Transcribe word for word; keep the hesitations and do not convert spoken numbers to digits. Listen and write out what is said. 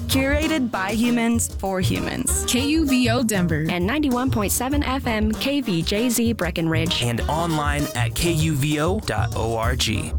Curated by humans for humans. K U V O Denver. And ninety-one point seven F M K V J Z Breckenridge. And online at K U V O dot org.